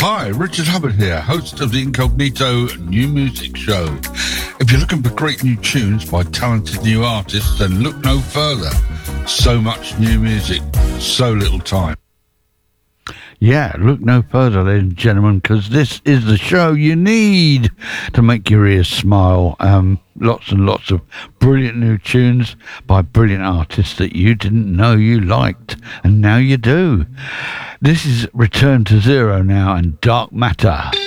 Hi, Richard Hubbard here, host of the Incognito New Music Show. If you're looking for great new tunes by talented new artists, then look no further. So much new music, so little time. Yeah, look no further, ladies and gentlemen, because this is the show you need to make your ears smile. Lots and lots of brilliant new tunes by brilliant artists that you didn't know you liked, and now you do. This is Return to Zero now and Dark Matter.